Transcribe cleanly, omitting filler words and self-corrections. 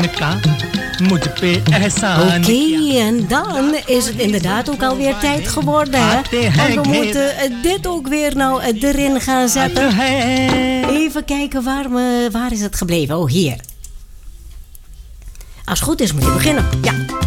Oké, en dan is het inderdaad ook alweer tijd geworden, hè? Want we moeten dit ook weer nou erin gaan zetten. Even kijken, waar is het gebleven? Oh, hier. Als het goed is, moet je beginnen. Ja.